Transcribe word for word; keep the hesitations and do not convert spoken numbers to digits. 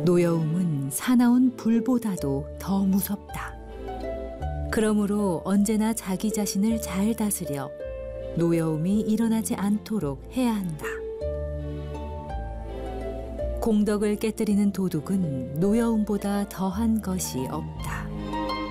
노여움은 사나운 불보다도 더 무섭다. 그러므로 언제나 자기 자신을 잘 다스려 노여움이 일어나지 않도록 해야 한다. 공덕을 깨뜨리는 도둑은 노여움보다 더한 것이 없다.